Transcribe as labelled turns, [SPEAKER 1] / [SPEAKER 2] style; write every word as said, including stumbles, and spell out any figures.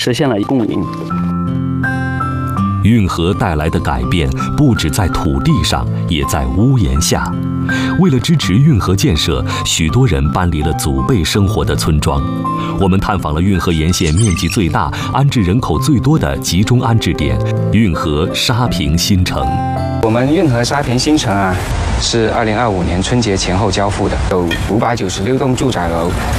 [SPEAKER 1] 实现了共赢。
[SPEAKER 2] 运河带来的改变不止在土地上，也在屋檐下。为了支持运河建设，许多人搬离了祖辈生活的村庄。我们探访了运河沿线面积最大、安置人口最多的集中安置点——运河沙坪新城。
[SPEAKER 3] 我们运河沙坪新城啊，是二零二五年春节前后交付的，有五百九十六栋住宅楼，